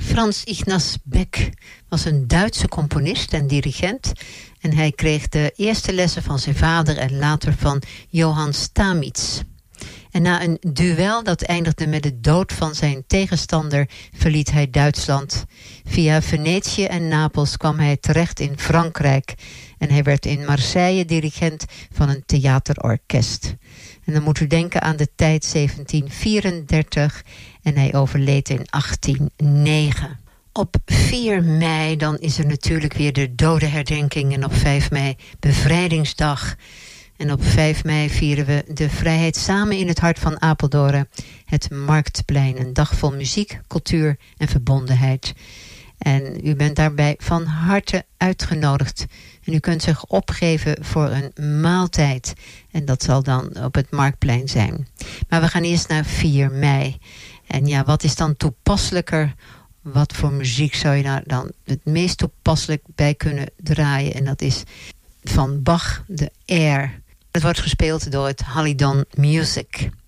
Frans Ignaz Beck was een Duitse componist en dirigent. En hij kreeg de eerste lessen van zijn vader en later van Johann Stamitz. En na een duel dat eindigde met de dood van zijn tegenstander verliet hij Duitsland. Via Venetië en Napels kwam hij terecht in Frankrijk. En hij werd in Marseille dirigent van een theaterorkest. En dan moet u denken aan de tijd 1734 en hij overleed in 1809. Op 4 mei dan is er natuurlijk weer de dodenherdenking en op 5 mei bevrijdingsdag. En op 5 mei vieren we de vrijheid samen in het hart van Apeldoorn. Het Marktplein, een dag vol muziek, cultuur en verbondenheid. En u bent daarbij van harte uitgenodigd. En u kunt zich opgeven voor een maaltijd. En dat zal dan op het Marktplein zijn. Maar we gaan eerst naar 4 mei. En ja, wat is dan toepasselijker? Wat voor muziek zou je daar dan het meest toepasselijk bij kunnen draaien? En dat is van Bach, de Air. Het wordt gespeeld door het Halidon Music.